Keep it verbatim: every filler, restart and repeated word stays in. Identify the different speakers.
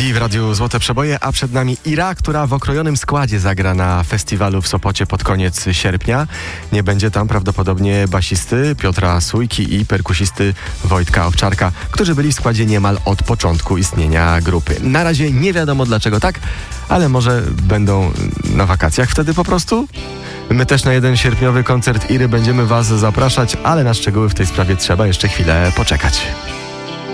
Speaker 1: Dzięki w Radiu Złote Przeboje, a przed nami Ira, która w okrojonym składzie zagra na festiwalu w Sopocie pod koniec sierpnia. Nie będzie tam prawdopodobnie basisty Piotra Sójki i perkusisty Wojtka Owczarka, którzy byli w składzie niemal od początku istnienia grupy. Na razie nie wiadomo dlaczego tak, ale może będą na wakacjach wtedy po prostu? My też na jeden sierpniowy koncert Iry będziemy Was zapraszać, ale na szczegóły w tej sprawie trzeba jeszcze chwilę poczekać.